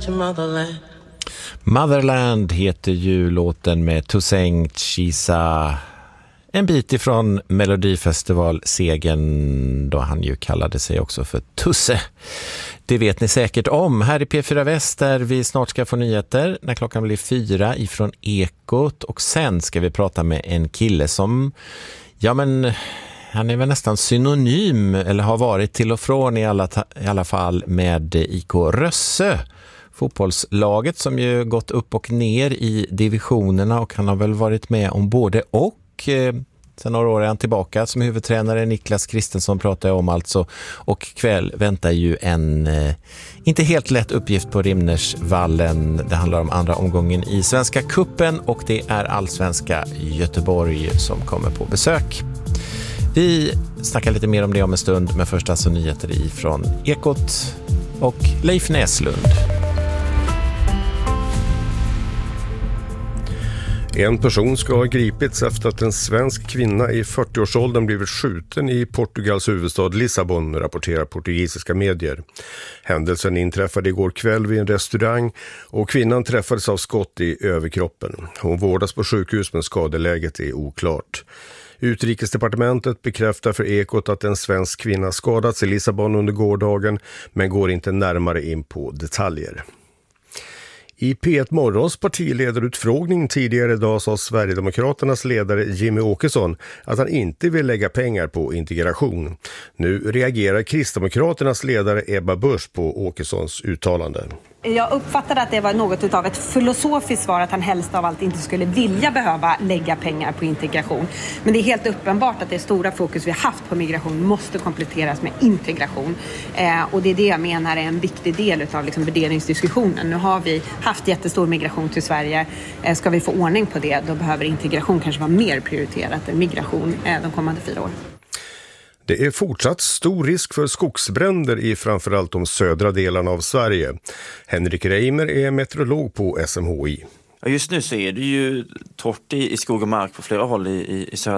such a motherland. Motherland heter ju låten med Toussaint Chisa. En bit ifrån Melodifestivalsegern då han ju kallade sig också för Tusse. Det vet ni säkert om. Här i P4 Väst där vi snart ska få nyheter när klockan blir 4 ifrån Ekot. Och sen ska vi prata med en kille som, ja men han är väl nästan synonym eller har varit till och från i alla fall med IK Rössö. Fotbollslaget som ju gått upp och ner i divisionerna och han har väl varit med om både och. Sen några år är han tillbaka som huvudtränare. Niklas Kristensson pratar jag om alltså. Och kväll väntar ju en inte helt lätt uppgift på Rimnersvallen. Det handlar om andra omgången i Svenska kuppen och det är allsvenska Göteborg som kommer på besök. Vi snackar lite mer om det om en stund, men först alltså nyheter ifrån Ekot och Leif Näslund. En person ska ha gripits efter att en svensk kvinna i 40-årsåldern blivit skjuten i Portugals huvudstad Lissabon, rapporterar portugisiska medier. Händelsen inträffade igår kväll vid en restaurang och kvinnan träffades av skott i överkroppen. Hon vårdas på sjukhus men skadeläget är oklart. Utrikesdepartementet bekräftar för Ekot att en svensk kvinna skadats i Lissabon under gårdagen men går inte närmare in på detaljer. I P1 Morgons partiledarutfrågning tidigare idag sa Sverigedemokraternas ledare Jimmy Åkesson att han inte vill lägga pengar på integration. Nu reagerar Kristdemokraternas ledare Ebba Busch på Åkessons uttalande. Jag uppfattade att det var något av ett filosofiskt svar att han helst av allt inte skulle vilja behöva lägga pengar på integration. Men det är helt uppenbart att det stora fokus vi har haft på migration måste kompletteras med integration. Och det är det jag menar är en viktig del av värderingsdiskussionen. Nu har vi haft jättestor migration till Sverige. Ska vi få ordning på det, då behöver integration kanske vara mer prioriterat än migration de kommande 4 år. Det är fortsatt stor risk för skogsbränder i framförallt de södra delarna av Sverige. Henrik Reimer är meteorolog på SMHI. Just nu så är det ju torrt i skog och mark på flera håll i södra